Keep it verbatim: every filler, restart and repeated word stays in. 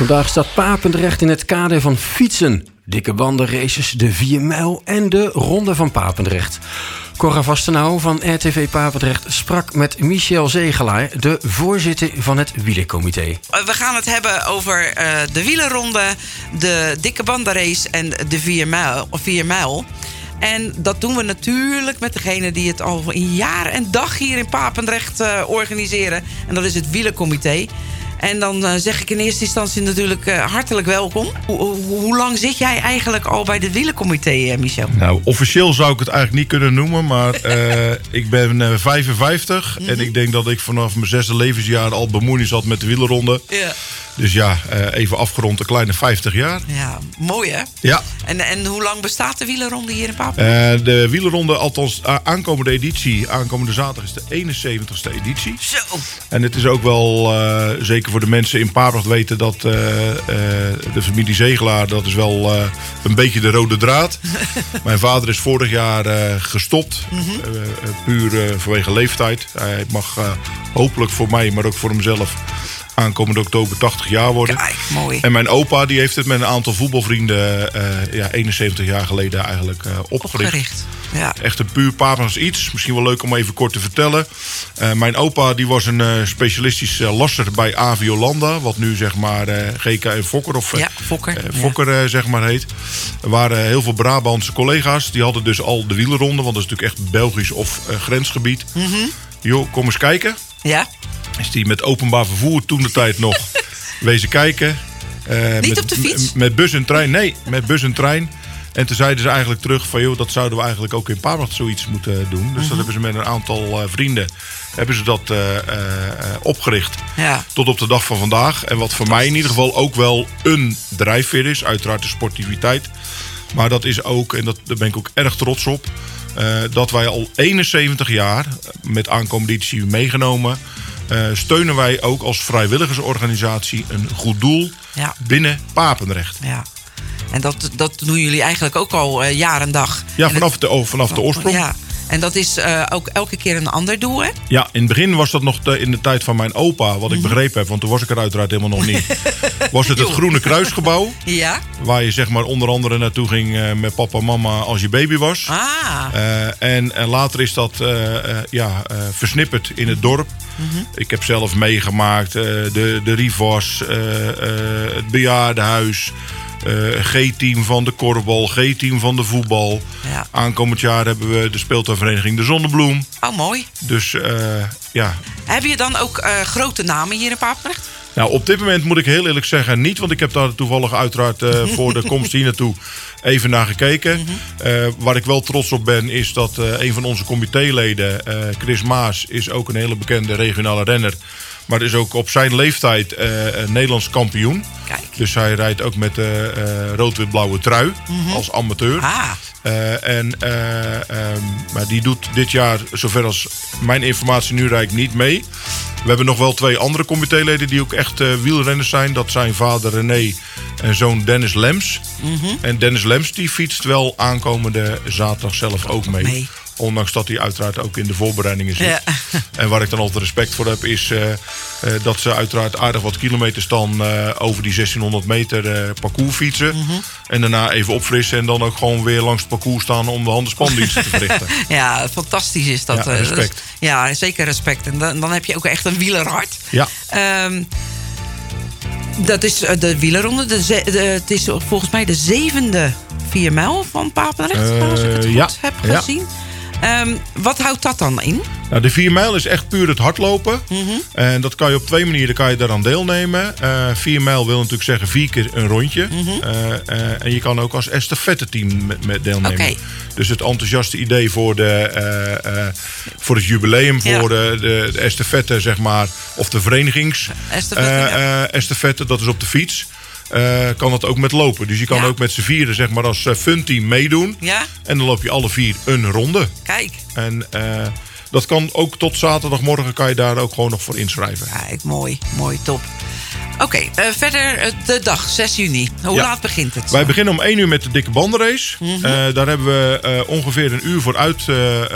Vandaag staat Papendrecht in het kader van fietsen, dikke bandenraces, de vier mijl en de Ronde van Papendrecht. Cora Vastenau van R T V Papendrecht sprak met Michel Zegelaar, de voorzitter van het wielercomité. We gaan het hebben over uh, de wielerronde, de dikke bandenrace en de vier mijl, of vier mijl. En dat doen we natuurlijk met degene die het al een jaar en dag hier in Papendrecht uh, organiseren. En dat is het wielercomité. En dan uh, zeg ik in eerste instantie natuurlijk uh, hartelijk welkom. Hoe, hoe, hoe lang zit jij eigenlijk al bij het wielercomité, uh, Michel? Nou, officieel zou ik het eigenlijk niet kunnen noemen. Maar uh, ik ben uh, vijfenvijftig. Mm-hmm. En ik denk dat ik vanaf mijn zesde levensjaar al bemoeienis had met de wielerronde. Ja. Dus ja, uh, even afgerond een kleine vijftig jaar. Ja, mooi hè? Ja. En, en hoe lang bestaat de wielerronde hier in Papendrecht? Uh, de wielerronde, althans uh, aankomende editie, aankomende zaterdag is de eenenzeventigste editie. Zo. En het is ook wel, uh, zeker voor de mensen in Papendrecht weten dat uh, uh, de familie Zegelaar, dat is wel uh, een beetje de rode draad. Mijn vader is vorig jaar uh, gestopt, mm-hmm. uh, uh, puur uh, vanwege leeftijd. Hij mag uh, hopelijk voor mij, maar ook voor hemzelf, aankomende oktober tachtig jaar worden. Kijk, mooi. En mijn opa die heeft het met een aantal voetbalvrienden uh, ja, eenenzeventig jaar geleden eigenlijk uh, opgericht. opgericht. Ja. Echt een puur Papendrechts iets. Misschien wel leuk om even kort te vertellen. Uh, mijn opa die was een uh, specialistisch uh, lasser bij A V Jolanda. Wat nu zeg maar uh, G K en Fokker of ja, Fokker, uh, Fokker ja. uh, zeg maar heet. Er waren heel veel Brabantse collega's. Die hadden dus al de wielerronde. Want dat is natuurlijk echt Belgisch of uh, grensgebied. Mm-hmm. Jo, kom eens kijken. Ja. Is die met openbaar vervoer toen de tijd nog wezen kijken. Uh, Niet met, op de fiets? M- met bus en trein. Nee, met bus en trein. En toen zeiden ze eigenlijk terug van, joh, dat zouden we eigenlijk ook in Papendrecht zoiets moeten doen. Dus mm-hmm. dat hebben ze met een aantal uh, vrienden hebben ze dat uh, uh, opgericht. Ja. Tot op de dag van vandaag. En wat voor mij in ieder geval ook wel een drijfveer is. Uiteraard de sportiviteit. Maar dat is ook, en dat, daar ben ik ook erg trots op, Uh, dat wij al eenenzeventig jaar met aankomende editie meegenomen, uh, steunen wij ook als vrijwilligersorganisatie een goed doel ja. binnen Papendrecht. Ja. En dat, dat doen jullie eigenlijk ook al uh, jaar en dag. Ja, en vanaf, het, de, oh, vanaf de oorsprong. Ja. En dat is uh, ook elke keer een ander doel, hè? Ja, in het begin was dat nog de, in de tijd van mijn opa, wat ik mm-hmm. begrepen heb, want toen was ik er uiteraard helemaal nog niet. Was het het Groene Kruisgebouw. Ja. Waar je zeg maar onder andere naartoe ging uh, met papa en mama als je baby was. Ah. Uh, en, en later is dat uh, uh, ja, uh, versnipperd in het dorp. Mm-hmm. Ik heb zelf meegemaakt uh, de, de Rivas, uh, uh, het bejaardenhuis. Uh, G-team van de korfbal, G-team van de voetbal. Ja. Aankomend jaar hebben we de speeltuinvereniging De Zonnebloem. Oh, mooi. Dus uh, ja. Heb je dan ook uh, grote namen hier in Papendrecht? Nou, op dit moment moet ik heel eerlijk zeggen niet. Want ik heb daar toevallig uiteraard uh, voor de komst hier naartoe even naar gekeken. Mm-hmm. Uh, waar ik wel trots op ben is dat uh, een van onze comitéleden, uh, Chris Maas, is ook een hele bekende regionale renner. Maar is ook op zijn leeftijd uh, een Nederlands kampioen. Kijk. Dus hij rijdt ook met de uh, uh, rood-wit-blauwe trui mm-hmm. als amateur. Ah. Uh, en, uh, um, maar die doet dit jaar, zover als mijn informatie nu reikt, niet mee. We hebben nog wel twee andere comitéleden die ook echt uh, wielrenners zijn. Dat zijn vader René en zoon Dennis Lems. Mm-hmm. En Dennis Lems die fietst wel aankomende zaterdag zelf ook mee. mee. Ondanks dat hij uiteraard ook in de voorbereidingen zit. Ja. En waar ik dan altijd respect voor heb is uh, uh, dat ze uiteraard aardig wat kilometers dan uh, over die zestienhonderd meter uh, parcours fietsen. Mm-hmm. En daarna even opfrissen en dan ook gewoon weer langs het parcours staan om de handenspandiensten te verrichten. Ja, fantastisch is dat. Ja, respect. Dat is, ja, zeker respect. En dan, dan heb je ook echt een wielerhart. Ja. Um, dat is de wielerronde. De ze, de, het is volgens mij de zevende vier mijl van Papendrecht, uh, als ik het goed ja. heb gezien. Ja. Um, wat houdt dat dan in? Nou, de vier mijl is echt puur het hardlopen. Mm-hmm. En dat kan je op twee manieren kan je daaraan deelnemen. Uh, vier mijl wil natuurlijk zeggen vier keer een rondje. Mm-hmm. Uh, uh, en je kan ook als estafette-team met, met deelnemen. Okay. Dus het enthousiaste idee voor, de, uh, uh, voor het jubileum, ja. voor de, de, de estafette, zeg maar, of de verenigings estafette, uh, ja. uh, estafette, dat is op de fiets. Uh, kan dat ook met lopen. Dus je kan ja. ook met z'n vieren zeg maar als uh, funteam meedoen. Ja. En dan loop je alle vier een ronde. Kijk. En uh, dat kan ook tot zaterdagmorgen kan je daar ook gewoon nog voor inschrijven. Kijk, mooi. Mooi, top. Oké, okay, uh, verder uh, de dag, zes juni. Hoe ja. laat begint het? Wij beginnen om één uur met de dikke bandenrace. Mm-hmm. Uh, daar hebben we uh, ongeveer een uur voor uit... Uh,